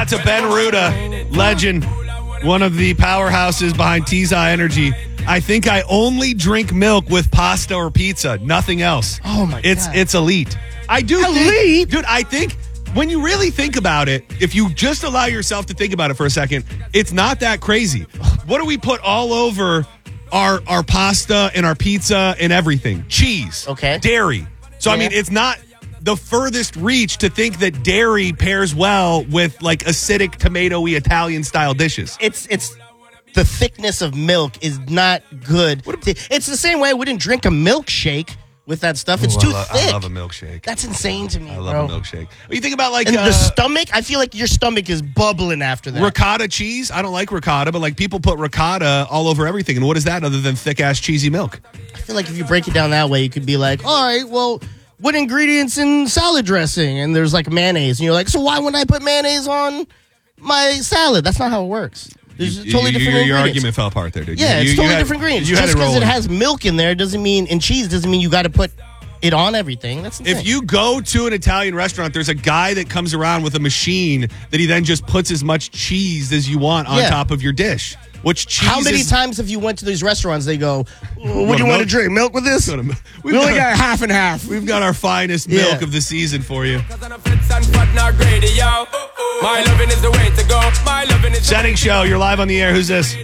to Ben Ruda, legend, one of the powerhouses behind T-Za Energy. I think I only drink milk with pasta or pizza, nothing else. Oh, my God. It's elite. I do Elite? dude, I think when you really think about it, if you just allow yourself to think about it for a second, it's not that crazy. What do we put all over our pasta and our pizza and everything? Cheese. Okay. Dairy. So, I mean, it's not the furthest reach to think that dairy pairs well with, like, acidic, tomato-y Italian-style dishes. It's the thickness of milk is not good. It's the same way I wouldn't drink a milkshake with that stuff. It's too thick. I love a milkshake. That's insane to me, I love a milkshake. What you think about, like... And the stomach, I feel like your stomach is bubbling after that. Ricotta cheese? I don't like ricotta, but, like, people put ricotta all over everything. And what is that other than thick-ass cheesy milk? I feel like if you break it down that way, you could be like, all right, well, what ingredients in salad dressing? And there's, like, mayonnaise. And you're like, so why wouldn't I put mayonnaise on my salad? That's not how it works. There's totally different ingredients. Your argument fell apart there, dude. Yeah, it's totally different ingredients. Just because it has milk in there doesn't mean, and cheese doesn't mean you got to put it on everything. That's insane. If you go to an Italian restaurant, there's a guy that comes around with a machine that he then just puts as much cheese as you want on top of your dish. Which cheese? How many times have you went to these restaurants? They go, "What do you want to drink? Milk with this?" We only got half and half. We've got our finest milk of the season for you. Setting show. You're live on the air. Who's this?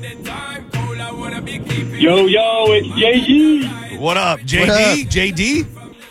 Yo, it's JG. What up, JD? What up? JD?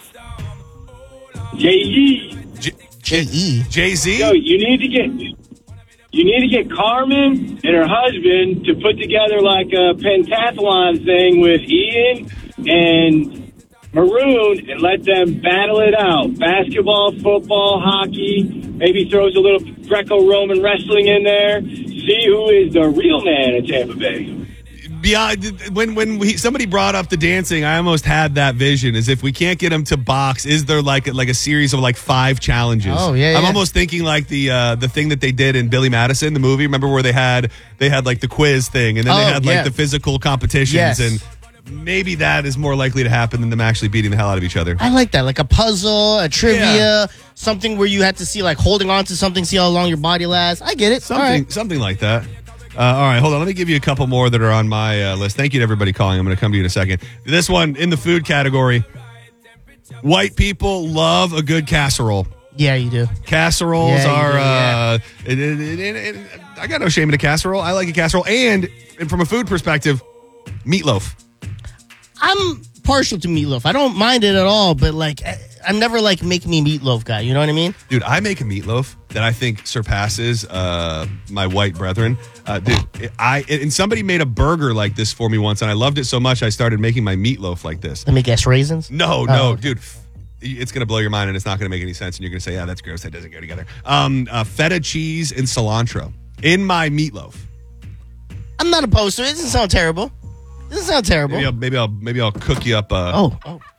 JE. J-E. Jay-Z? Yo, you need to get Carmen and her husband to put together like a pentathlon thing with Ian and Maroon and let them battle it out. Basketball, football, hockey, maybe throws a little Greco-Roman wrestling in there. See who is the real man in Tampa Bay. When somebody brought up the dancing, I almost had that vision. As if we can't get them to box, is there like a series of like 5 challenges? Oh yeah. I'm almost thinking like the thing that they did in Billy Madison, the movie. Remember where they had like the quiz thing, and then they had like the physical competitions, and maybe that is more likely to happen than them actually beating the hell out of each other. I like that, like a puzzle, a trivia, something where you have to see like holding on to something, see how long your body lasts. I get it. Something like that. All right, hold on. Let me give you a couple more that are on my list. Thank you to everybody calling. I'm going to come to you in a second. This one in the food category. White people love a good casserole. Yeah, you do. Casseroles are. I got no shame in a casserole. I like a casserole, and from a food perspective, meatloaf. I'm partial to meatloaf. I don't mind it at all, but like I'm never like make me meatloaf guy. You know what I mean? Dude, I make a meatloaf that I think surpasses my white brethren. And somebody made a burger like this for me once, and I loved it so much I started making my meatloaf like this. Let me guess, raisins? No, dude. It's going to blow your mind, and it's not going to make any sense, and you're going to say, yeah, that's gross. That doesn't go together. Feta cheese and cilantro in my meatloaf. I'm not opposed to it. It doesn't sound terrible. Maybe I'll cook you up. Oh,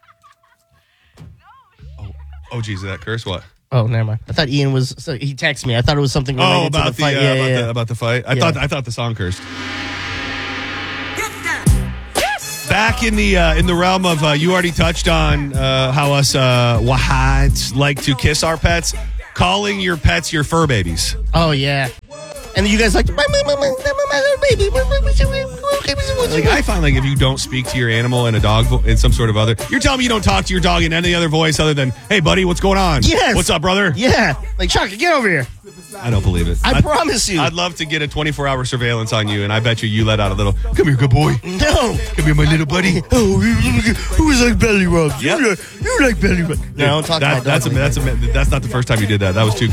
geez, is that curse? What? Oh, never mind. I thought Ian was. So he texted me. I thought it was something related to the fight. About the fight. I thought the song cursed. Back in the realm of you already touched on how us Wahads like to kiss our pets, calling your pets your fur babies. Oh yeah. And you guys like, my baby. Like, I find, like, if you don't speak to your animal in a dog in some sort of other, you're telling me you don't talk to your dog in any other voice other than, hey, buddy, what's going on? Yes. What's up, brother? Yeah. Like, Shaka, get over here. I don't believe it. I promise you. I'd love to get a 24-hour surveillance on you, and I bet you let out a little, come here, good boy. No. Come here, my little buddy. Oh, who was like belly rub? Yep. You like belly rub. No, don't talk to my dog. That's not the first time you did that. That was too good.